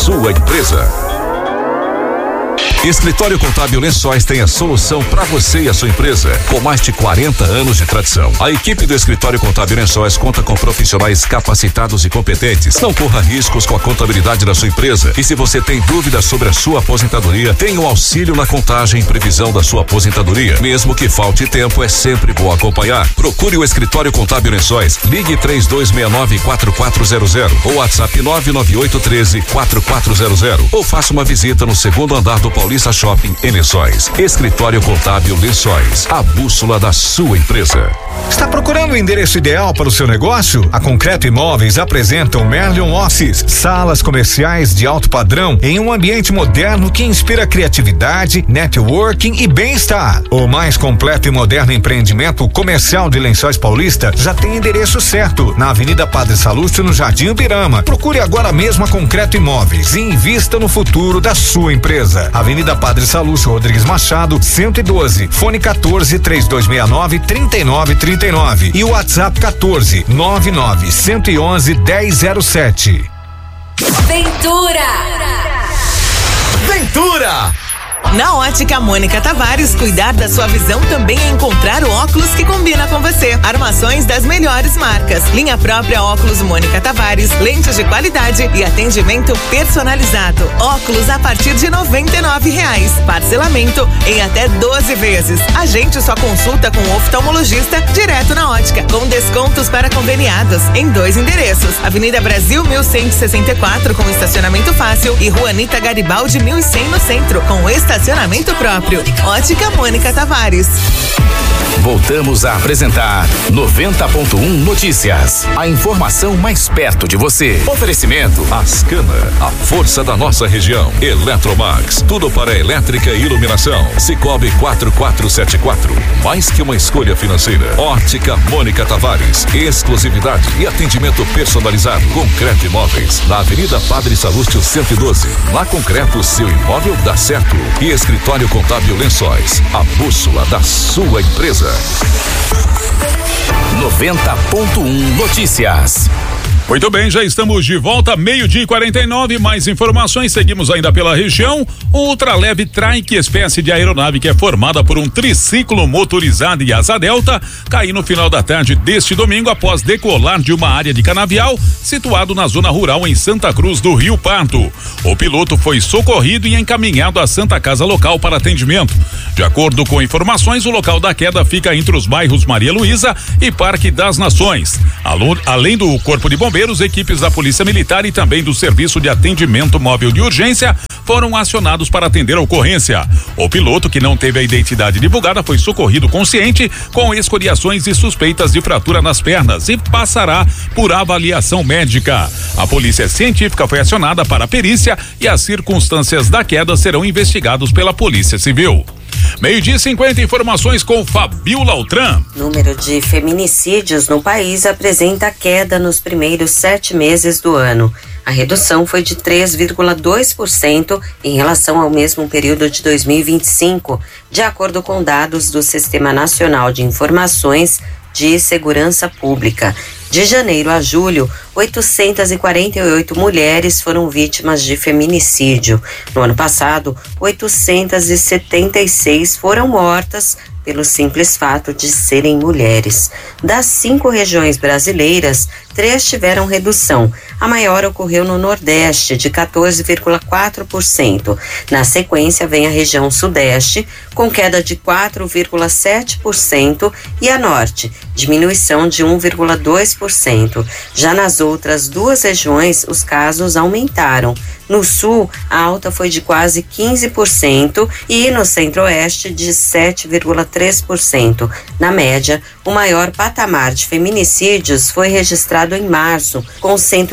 sua empresa. Escritório Contábil Lençóis tem a solução para você e a sua empresa. Com mais de 40 anos de tradição, a equipe do Escritório Contábil Lençóis conta com profissionais capacitados e competentes. Não corra riscos com a contabilidade da sua empresa. E se você tem dúvidas sobre a sua aposentadoria, tem um auxílio na contagem e previsão da sua aposentadoria. Mesmo que falte tempo, é sempre bom acompanhar. Procure o Escritório Contábil Lençóis. Ligue 3269-4400 ou WhatsApp 99813-4400 ou faça uma visita no segundo andar do Paulista Shopping em Lençóis. Escritório Contábil Lençóis, a bússola da sua empresa. Está procurando o endereço ideal para o seu negócio? A Concreto Imóveis apresenta o Merlion Office, salas comerciais de alto padrão em um ambiente moderno que inspira criatividade, networking e bem-estar. O mais completo e moderno empreendimento comercial de Lençóis Paulista já tem endereço certo, na Avenida Padre Salúcio, no Jardim Ubirama. Procure agora mesmo a Concreto Imóveis e invista no futuro da sua empresa. Avenida Padre Salúcio Rodrigues Machado, 112, fone 14-3269-3939 e o WhatsApp 14-99-111-1007. Ventura! Na Ótica Mônica Tavares, cuidar da sua visão também é encontrar o óculos que combina com você. Armações das melhores marcas. Linha própria Óculos Mônica Tavares, lentes de qualidade e atendimento personalizado. Óculos a partir de R$99. Parcelamento em até 12 vezes. Agende sua consulta com o oftalmologista direto na Ótica, com descontos para conveniados em 2 endereços. Avenida Brasil 1164 com estacionamento fácil e Rua Anita Garibaldi 1100 no centro, com estacionamento próprio. Ótica Mônica Tavares. Voltamos a apresentar 90.1 Notícias. A informação mais perto de você. Oferecimento Ascana, a força da nossa região. Eletromax, tudo para elétrica e iluminação. Cicobi 4474, mais que uma escolha financeira. Ótica Mônica Tavares, exclusividade e atendimento personalizado. Concreto Imóveis, na Avenida Padre Salúcio 112. Na Concreto, seu imóvel dá certo. E Escritório Contábil Lençóis, a bússola da sua empresa. 90.1 Notícias. Muito bem, já estamos de volta, 12:49, mais informações, seguimos ainda pela região. O ultraleve Trike, espécie de aeronave que é formada por um triciclo motorizado e asa delta, caiu no final da tarde deste domingo após decolar de uma área de canavial situado na zona rural em Santa Cruz do Rio Pardo. O piloto foi socorrido e encaminhado à Santa Casa local para atendimento. De acordo com informações, o local da queda fica entre os bairros Maria Luísa e Parque das Nações. Além do Corpo de Bombeiros, equipes da Polícia Militar e também do Serviço de Atendimento Móvel de Urgência foram acionados para atender a ocorrência. O piloto, que não teve a identidade divulgada, foi socorrido consciente com escoriações e suspeitas de fratura nas pernas e passará por avaliação médica. A Polícia Científica foi acionada para a perícia e as circunstâncias da queda serão investigados pela Polícia Civil. 12:50, informações com Fabiola Altran. Número de feminicídios no país apresenta queda nos primeiros 7 meses do ano. A redução foi de 3,2% em relação ao mesmo período de 2025, de acordo com dados do Sistema Nacional de Informações de Segurança Pública. De janeiro a julho, 848 mulheres foram vítimas de feminicídio. No ano passado, 876 foram mortas pelo simples fato de serem mulheres. Das 5 regiões brasileiras, 3 tiveram redução. A maior ocorreu no Nordeste, de 14,4%. Na sequência, vem a região Sudeste, com queda de 4,7%, e a Norte, diminuição de 1,2%. Já nas outras 2 regiões, os casos aumentaram. No Sul, a alta foi de quase 15% e no Centro-Oeste de 7,3%. Na média, o maior patamar de feminicídios foi registrado em março, com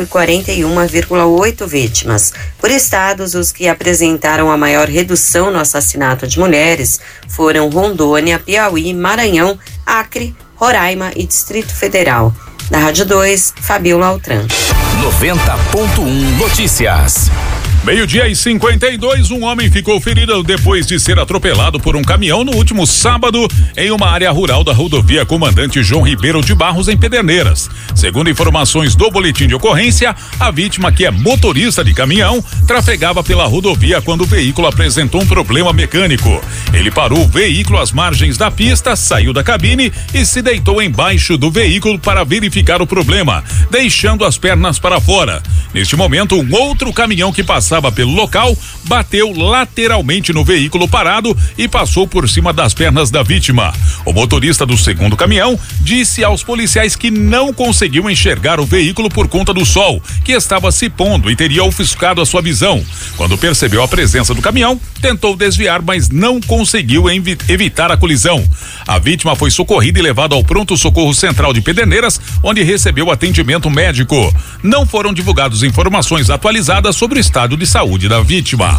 141,8 vítimas. Por estados, os que apresentaram a maior redução no assassinato de mulheres foram Rondônia, Piauí, Maranhão, Acre, Roraima e Distrito Federal. Da Rádio 2, Fabiola Altran. 90.1 Notícias. 12:52, um homem ficou ferido depois de ser atropelado por um caminhão no último sábado em uma área rural da rodovia Comandante João Ribeiro de Barros, em Pederneiras. Segundo informações do boletim de ocorrência, a vítima, que é motorista de caminhão, trafegava pela rodovia quando o veículo apresentou um problema mecânico. Ele parou o veículo às margens da pista, saiu da cabine e se deitou embaixo do veículo para verificar o problema, deixando as pernas para fora. Neste momento, um outro caminhão que passava pelo local bateu lateralmente no veículo parado e passou por cima das pernas da vítima. O motorista do segundo caminhão disse aos policiais que não conseguiu enxergar o veículo por conta do sol, que estava se pondo e teria ofuscado a sua visão. Quando percebeu a presença do caminhão, tentou desviar, mas não conseguiu evitar a colisão. A vítima foi socorrida e levada ao pronto-socorro central de Pederneiras, onde recebeu atendimento médico. Não foram divulgadas informações atualizadas sobre o estado de saúde da vítima.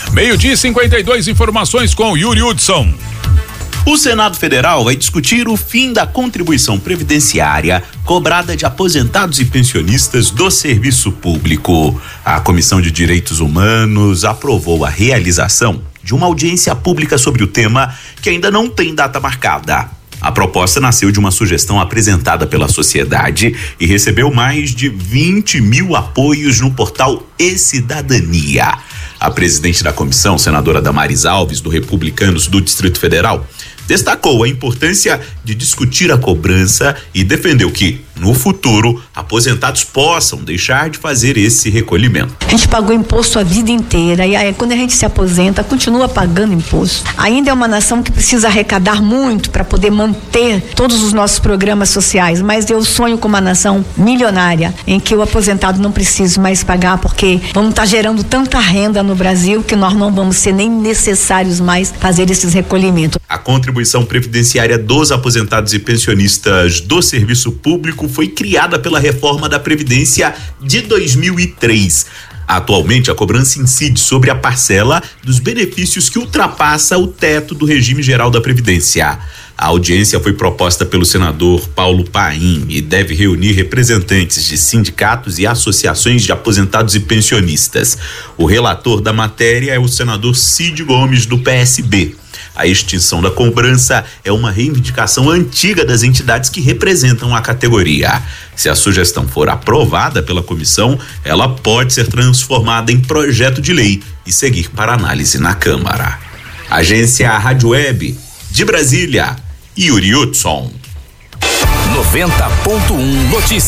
12:52, informações com Yuri Hudson. O Senado Federal vai discutir o fim da contribuição previdenciária cobrada de aposentados e pensionistas do serviço público. A Comissão de Direitos Humanos aprovou a realização de uma audiência pública sobre o tema, que ainda não tem data marcada. A proposta nasceu de uma sugestão apresentada pela sociedade e recebeu mais de 20 mil apoios no portal E-Cidadania. A presidente da comissão, senadora Damares Alves, do Republicanos do Distrito Federal, destacou a importância de discutir a cobrança e defendeu que, no futuro, aposentados possam deixar de fazer esse recolhimento. A gente pagou imposto a vida inteira e aí, quando a gente se aposenta, continua pagando imposto. Ainda é uma nação que precisa arrecadar muito para poder manter todos os nossos programas sociais, mas eu sonho com uma nação milionária, em que o aposentado não precise mais pagar, porque vamos estar gerando tanta renda no Brasil que nós não vamos ser nem necessários mais fazer esses recolhimentos. A contribuição previdenciária dos aposentados e pensionistas do serviço público foi criada pela reforma da Previdência de 2003. Atualmente, a cobrança incide sobre a parcela dos benefícios que ultrapassa o teto do regime geral da Previdência. A audiência foi proposta pelo senador Paulo Paim e deve reunir representantes de sindicatos e associações de aposentados e pensionistas. O relator da matéria é o senador Cid Gomes, do PSB. A extinção da cobrança é uma reivindicação antiga das entidades que representam a categoria. Se a sugestão for aprovada pela comissão, ela pode ser transformada em projeto de lei e seguir para análise na Câmara. Agência Rádio Web de Brasília, Yuri Hudson. 90.1 Notícias.